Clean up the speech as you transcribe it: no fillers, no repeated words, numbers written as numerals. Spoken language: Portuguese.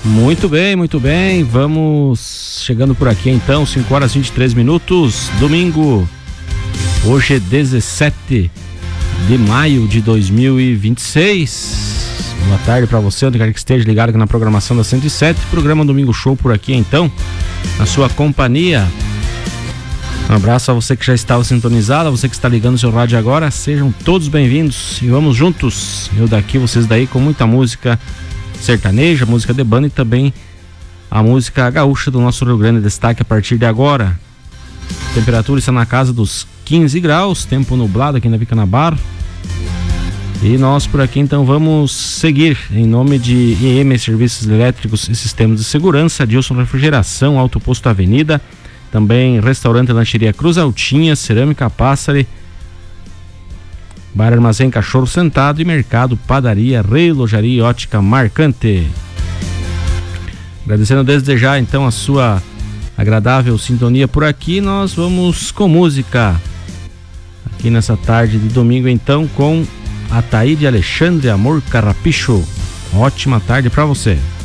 Muito bem. Vamos chegando por aqui então, 5 horas e 23 minutos, domingo. Hoje é 17 de maio de 2026. Boa tarde para você, onde quer que esteja ligado aqui na programação da 107. Programa Domingo Show por aqui então, na sua companhia. Um abraço a você que já estava sintonizado, a você que está ligando o seu rádio agora. Sejam todos bem-vindos e vamos juntos. Eu daqui, vocês daí, com muita música sertaneja, música de banda e também a música gaúcha do nosso Rio Grande. Destaque a partir de agora. A temperatura está na casa dos 15 graus, tempo nublado aqui na Vicanabar. E nós por aqui então vamos seguir em nome de IEM Serviços Elétricos e Sistemas de Segurança, Dilson Refrigeração, Alto Posto Avenida, também Restaurante Lancheria Cruz Altinha, Cerâmica Pássaro, Bar Armazém Cachorro Sentado e Mercado Padaria, Relojaria e Ótica Marcante. Agradecendo desde já então a sua agradável sintonia por aqui, nós vamos com música aqui nessa tarde de domingo então com Ataíde Alexandre Amor Carrapicho. Ótima tarde para você.